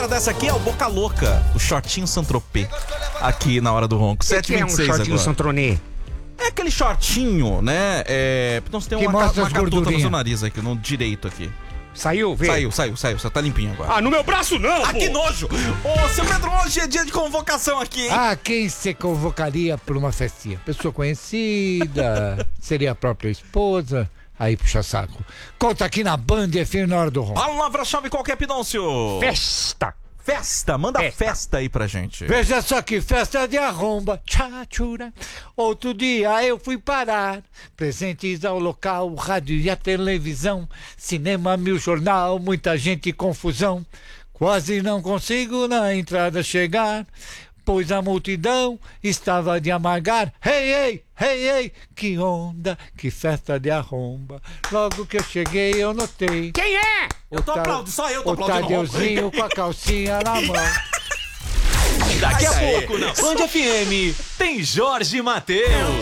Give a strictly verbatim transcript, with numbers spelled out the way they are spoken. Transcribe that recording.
hora dessa aqui é o Boca Louca, o shortinho Saint-Tropez, aqui na hora do ronco. sete e vinte e seis é um shortinho agora. Saint-Tropez? É aquele shortinho, né? É... Então você tem Que uma, mostra uma as catuta no gordurinhas. seu nariz aqui, no direito aqui. Saiu, vê? Saiu, saiu, saiu. Você tá limpinho agora. Ah, no meu braço não, Ah, pô! que nojo! Ô, seu Pedro, hoje é dia de convocação aqui, hein? Ah, quem você convocaria pra uma festinha? Pessoa conhecida, seria a própria esposa. Aí puxa saco. Conta aqui na Band F M na hora do ronco. Palavra-chave qualquer, Pidoncio. Festa! Festa, manda Festa. festa aí pra gente. Veja só que festa de arromba, tchachura. Outro dia eu fui parar, presentes ao local, o rádio e a televisão, cinema, mil jornal, muita gente e confusão. Quase não consigo na entrada chegar, pois a multidão estava de amargar. Hey, hey, hey, hey, que onda, que festa de arromba. Logo que eu cheguei eu notei. Quem é? Eu tô o Ta- aplaudindo, só eu tô O aplaudindo. Tadeuzinho com a calcinha na mão. Daqui a Isso aí. pouco, na Band F M, tem Jorge Mateus.